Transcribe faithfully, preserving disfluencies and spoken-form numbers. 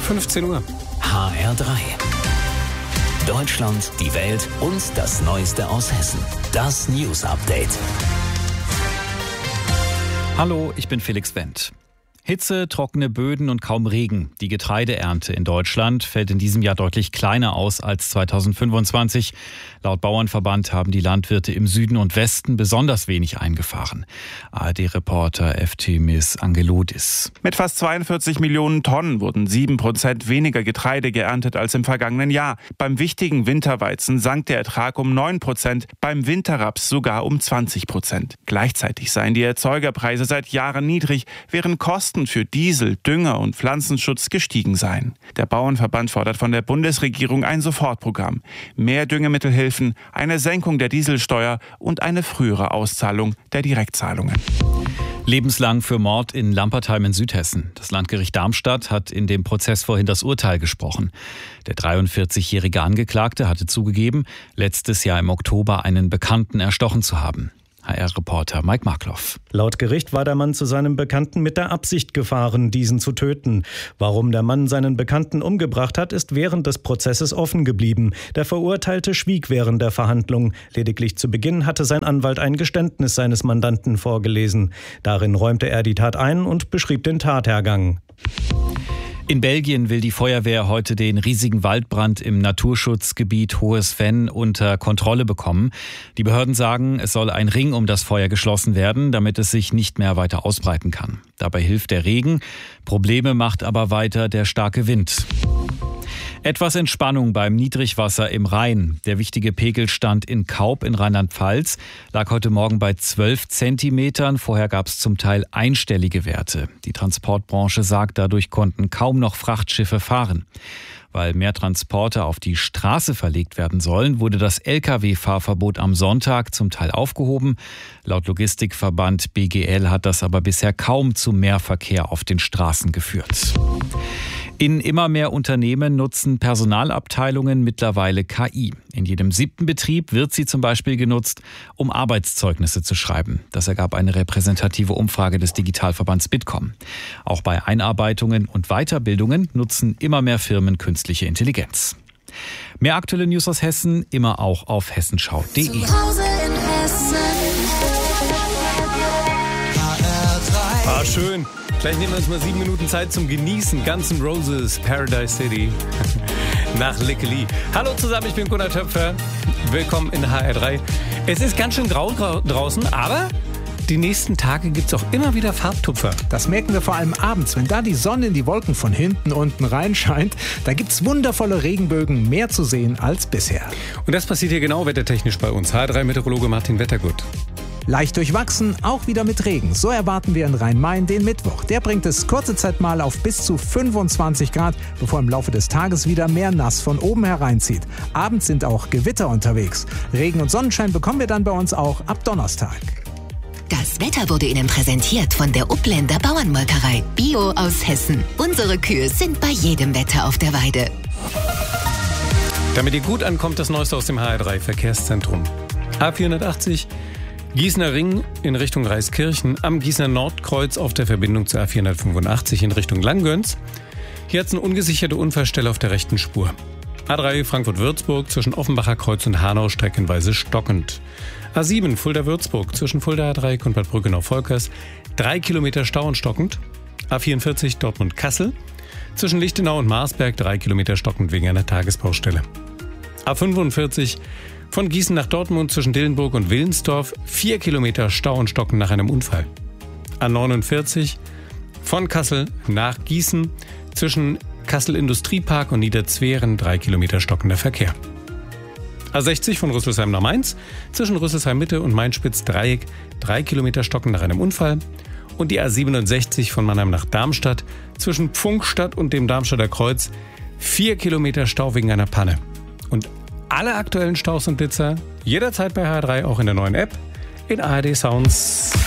fünfzehn Uhr. H R drei. Deutschland, die Welt und das Neueste aus Hessen. Das News Update. Hallo, ich bin Felix Wendt. Hitze, trockene Böden und kaum Regen. Die Getreideernte in Deutschland fällt in diesem Jahr deutlich kleiner aus als zweitausendfünfundzwanzig. Laut Bauernverband haben die Landwirte im Süden und Westen besonders wenig eingefahren. A R D-Reporter Eftimis Angelodis. Mit fast zweiundvierzig Millionen Tonnen wurden sieben Prozent weniger Getreide geerntet als im vergangenen Jahr. Beim wichtigen Winterweizen sank der Ertrag um neun Prozent, beim Winterraps sogar um zwanzig Prozent. Gleichzeitig seien die Erzeugerpreise seit Jahren niedrig, während Kosten für Diesel, Dünger und Pflanzenschutz gestiegen seien. Der Bauernverband fordert von der Bundesregierung ein Sofortprogramm. Mehr Düngemittelhilfen, eine Senkung der Dieselsteuer und eine frühere Auszahlung der Direktzahlungen. Lebenslang für Mord in Lampertheim in Südhessen. Das Landgericht Darmstadt hat in dem Prozess vorhin das Urteil gesprochen. Der dreiundvierzigjährige Angeklagte hatte zugegeben, letztes Jahr im Oktober einen Bekannten erstochen zu haben. H R-Reporter Mike Markloff. Laut Gericht war der Mann zu seinem Bekannten mit der Absicht gefahren, diesen zu töten. Warum der Mann seinen Bekannten umgebracht hat, ist während des Prozesses offen geblieben. Der Verurteilte schwieg während der Verhandlung. Lediglich zu Beginn hatte sein Anwalt ein Geständnis seines Mandanten vorgelesen. Darin räumte er die Tat ein und beschrieb den Tathergang. In Belgien will die Feuerwehr heute den riesigen Waldbrand im Naturschutzgebiet Hohes Venn unter Kontrolle bekommen. Die Behörden sagen, es soll ein Ring um das Feuer geschlossen werden, damit es sich nicht mehr weiter ausbreiten kann. Dabei hilft der Regen. Probleme macht aber weiter der starke Wind. Etwas Entspannung beim Niedrigwasser im Rhein. Der wichtige Pegelstand in Kaub in Rheinland-Pfalz lag heute Morgen bei zwölf Zentimetern. Vorher gab es zum Teil einstellige Werte. Die Transportbranche sagt, dadurch konnten kaum noch Frachtschiffe fahren. Weil mehr Transporte auf die Straße verlegt werden sollen, wurde das L K W-Fahrverbot am Sonntag zum Teil aufgehoben. Laut Logistikverband B G L hat das aber bisher kaum zu mehr Verkehr auf den Straßen geführt. In immer mehr Unternehmen nutzen Personalabteilungen mittlerweile K I. In jedem siebten Betrieb wird sie zum Beispiel genutzt, um Arbeitszeugnisse zu schreiben. Das ergab eine repräsentative Umfrage des Digitalverbands Bitkom. Auch bei Einarbeitungen und Weiterbildungen nutzen immer mehr Firmen künstliche Intelligenz. Mehr aktuelle News aus Hessen immer auch auf hessenschau punkt de. Ah, schön. Gleich nehmen wir uns mal sieben Minuten Zeit zum Genießen. Guns N' Roses, Paradise City. Nach Lickeli. Hallo zusammen, ich bin Gunnar Töpfer. Willkommen in H R drei. Es ist ganz schön grau draußen, aber die nächsten Tage gibt es auch immer wieder Farbtupfer. Das merken wir vor allem abends, wenn da die Sonne in die Wolken von hinten unten reinscheint. Da gibt es wundervolle Regenbögen, mehr zu sehen als bisher. Und das passiert hier genau wettertechnisch bei uns. H R drei-Meteorologe Martin Wettergut. Leicht durchwachsen, auch wieder mit Regen. So erwarten wir in Rhein-Main den Mittwoch. Der bringt es kurze Zeit mal auf bis zu fünfundzwanzig Grad, bevor im Laufe des Tages wieder mehr Nass von oben hereinzieht. Abends sind auch Gewitter unterwegs. Regen und Sonnenschein bekommen wir dann bei uns auch ab Donnerstag. Das Wetter wurde Ihnen präsentiert von der Upländer Bauernmolkerei. Bio aus Hessen. Unsere Kühe sind bei jedem Wetter auf der Weide. Damit ihr gut ankommt, das Neueste aus dem H R drei Verkehrszentrum. A vierhundertachtzig Gießener Ring in Richtung Reiskirchen, am Gießener Nordkreuz auf der Verbindung zur A vierhundertfünfundachtzig in Richtung Langgöns. Hier hat es eine ungesicherte Unfallstelle auf der rechten Spur. A drei Frankfurt-Würzburg zwischen Offenbacher Kreuz und Hanau streckenweise stockend. A sieben Fulda-Würzburg zwischen Fulda Dreieck und Bad Brückenau-Volkers, drei Kilometer Stau und stockend. A vierundvierzig Dortmund-Kassel zwischen Lichtenau und Marsberg, drei Kilometer stockend wegen einer Tagesbaustelle. A fünfundvierzig von Gießen nach Dortmund zwischen Dillenburg und Willensdorf, vier Kilometer Stau und Stocken nach einem Unfall. A neunundvierzig von Kassel nach Gießen zwischen Kassel Industriepark und Niederzweren, drei Kilometer stockender Verkehr. A sechzig von Rüsselsheim nach Mainz zwischen Rüsselsheim Mitte und Mainspitz Dreieck, drei Kilometer stocken nach einem Unfall. Und die A siebenundsechzig von Mannheim nach Darmstadt zwischen Pfunkstadt und dem Darmstadter Kreuz, vier Kilometer Stau wegen einer Panne. Und alle aktuellen Staus und Blitzer jederzeit bei H R drei, auch in der neuen App, in A R D Sounds.